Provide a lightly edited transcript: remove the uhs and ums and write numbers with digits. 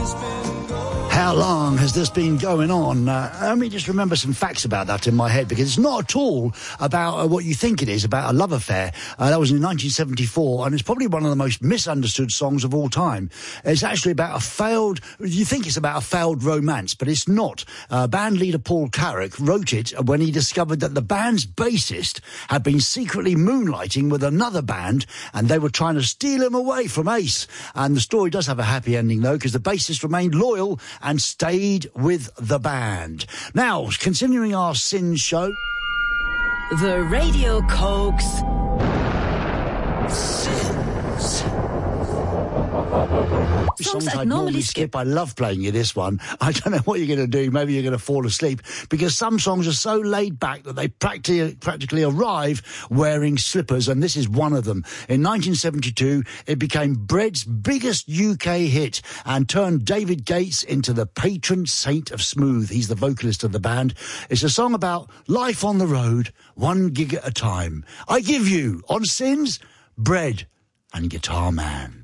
How long has this been going on? Let me just remember some facts about that in my head, because it's not at all about what you think it is, about a love affair. That was in 1974, and it's probably one of the most misunderstood songs of all time. It's actually about you think it's about a failed romance, but it's not. Band leader Paul Carrack wrote it when he discovered that the band's bassist had been secretly moonlighting with another band, and they were trying to steal him away from Ace. And the story does have a happy ending, though, because the bassist remained loyal and stayed with the band. Now, continuing our Sin show. The Radio Coke's Sins. Songs I'd normally skip. I love playing you this one. I don't know what you're going to do. Maybe you're going to fall asleep, because some songs are so laid back that they practically arrive wearing slippers, and this is one of them. In 1972, it became Bread's biggest UK hit and turned David Gates into the patron saint of smooth. He's the vocalist of the band. It's a song about life on the road, 1 gig at a time. I give you, on Sins, Bread and Guitar Man.